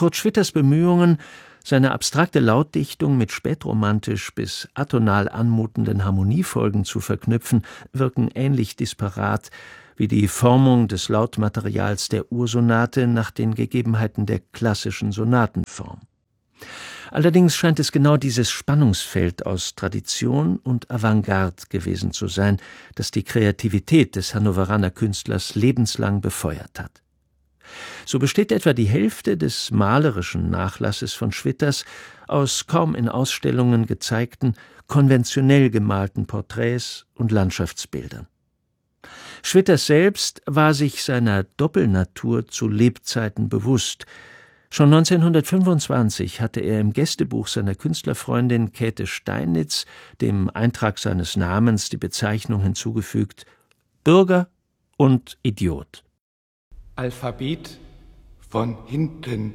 Kurt Schwitters Bemühungen, seine abstrakte Lautdichtung mit spätromantisch bis atonal anmutenden Harmoniefolgen zu verknüpfen, wirken ähnlich disparat wie die Formung des Lautmaterials der Ursonate nach den Gegebenheiten der klassischen Sonatenform. Allerdings scheint es genau dieses Spannungsfeld aus Tradition und Avantgarde gewesen zu sein, das die Kreativität des Hannoveraner Künstlers lebenslang befeuert hat. So besteht etwa die Hälfte des malerischen Nachlasses von Schwitters aus kaum in Ausstellungen gezeigten, konventionell gemalten Porträts und Landschaftsbildern. Schwitters selbst war sich seiner Doppelnatur zu Lebzeiten bewusst. Schon 1925 hatte er im Gästebuch seiner Künstlerfreundin Käthe Steinitz dem Eintrag seines Namens die Bezeichnung hinzugefügt: Bürger und Idiot. Alphabet von hinten.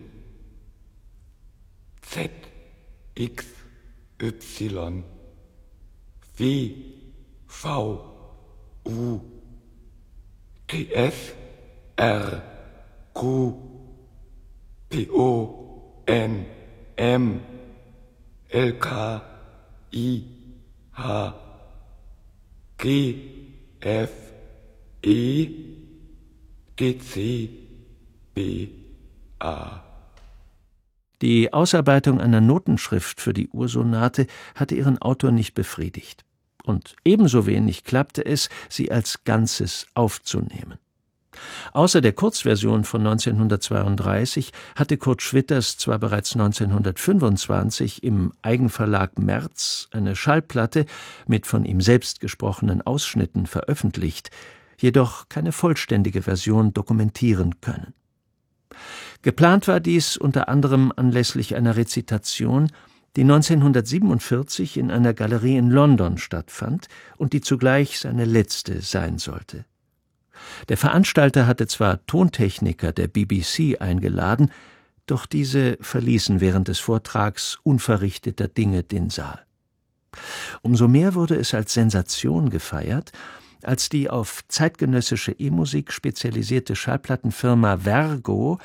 Z, X, Y, W, V, U, T, S, R, Q, P, O, N, M, L, K, I, H, G, F, E, D, C, B, A. Die Ausarbeitung einer Notenschrift für die Ursonate hatte ihren Autor nicht befriedigt. Und ebenso wenig klappte es, sie als Ganzes aufzunehmen. Außer der Kurzversion von 1932 hatte Kurt Schwitters zwar bereits 1925 im Eigenverlag Merz eine Schallplatte mit von ihm selbst gesprochenen Ausschnitten veröffentlicht, jedoch keine vollständige Version dokumentieren können. Geplant war dies unter anderem anlässlich einer Rezitation, die 1947 in einer Galerie in London stattfand und die zugleich seine letzte sein sollte. Der Veranstalter hatte zwar Tontechniker der BBC eingeladen, doch diese verließen während des Vortrags unverrichteter Dinge den Saal. Umso mehr wurde es als Sensation gefeiert, als die auf zeitgenössische E-Musik spezialisierte Schallplattenfirma Vergo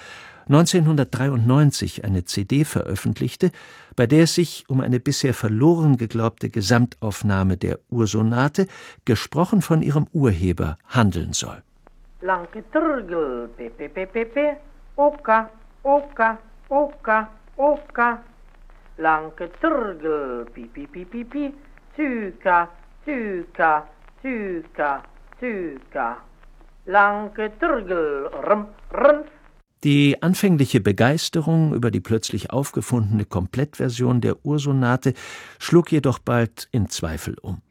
1993 eine CD veröffentlichte, bei der es sich um eine bisher verloren geglaubte Gesamtaufnahme der Ursonate, gesprochen von ihrem Urheber, handeln soll. Lanke Turgel, pepe, pepe, pepe, oka, oka, oka, oka. Lanke Turgel, pipi, pipi, pipi, zyka, zyka, zyka, zyka. Lanke Turgel, rum, rum. Die anfängliche Begeisterung über die plötzlich aufgefundene Komplettversion der Ursonate schlug jedoch bald in Zweifel um.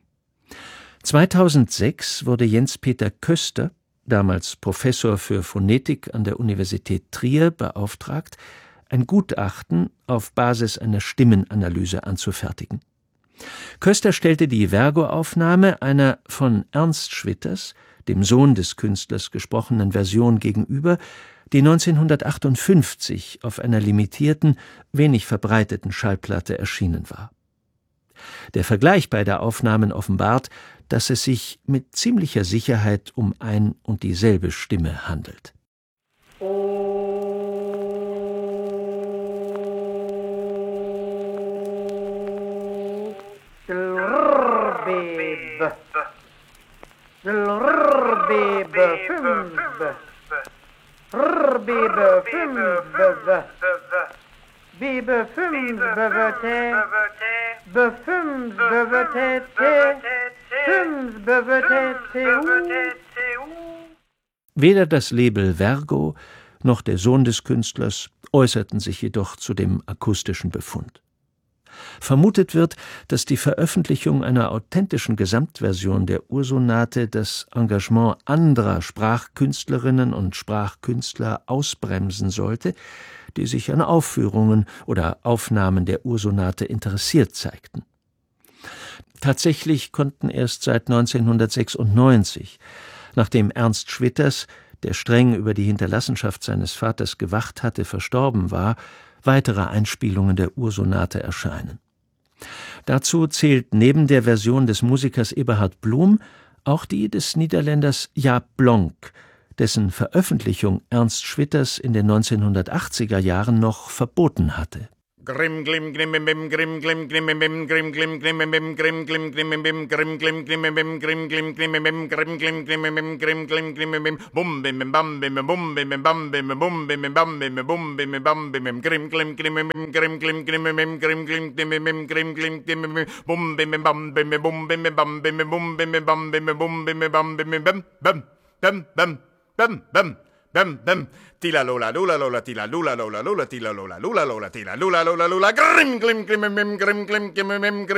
2006 wurde Jens-Peter Köster, damals Professor für Phonetik an der Universität Trier, beauftragt, ein Gutachten auf Basis einer Stimmenanalyse anzufertigen. Köster stellte die Vergo-Aufnahme einer von Ernst Schwitters, dem Sohn des Künstlers, gesprochenen Version gegenüber, die 1958 auf einer limitierten, wenig verbreiteten Schallplatte erschienen war. Der Vergleich beider Aufnahmen offenbart, dass es sich mit ziemlicher Sicherheit um ein und dieselbe Stimme handelt. Bebe, Bebe, fünf, bevete, befünf, bevete, fünf, bevete, Weder das Label Vergo noch der Sohn des Künstlers äußerten sich jedoch zu dem akustischen Befund. Vermutet wird, dass die Veröffentlichung einer authentischen Gesamtversion der Ursonate das Engagement anderer Sprachkünstlerinnen und Sprachkünstler ausbremsen sollte, die sich an Aufführungen oder Aufnahmen der Ursonate interessiert zeigten. Tatsächlich konnten erst seit 1996, nachdem Ernst Schwitters, der streng über die Hinterlassenschaft seines Vaters gewacht hatte, verstorben war, weitere Einspielungen der Ursonate erscheinen. Dazu zählt neben der Version des Musikers Eberhard Blum auch die des Niederländers Jaap Blonk, dessen Veröffentlichung Ernst Schwitters in den 1980er Jahren noch verboten hatte. Grim glim glim bim grim glim glim bim grim glim glim bim grim glim glim bim grim glim glim bim grim glim glim bim grim glim glim bim grim glim glim bim bum bim bam bim bum bim bam bim bum bim bam bim bum bim bam bim grim glim glim bim grim glim glim bim grim glim glim bim grim glim glim bim bum bim bam bim bum bim bam bim bum bim bam bim bum bim bam bim bam bam bam bam bam bam bam bam tila lola lula lola tila lula lola lula tila lola lula lola tila lula lola lula grim glim glim bim grim glim glim bim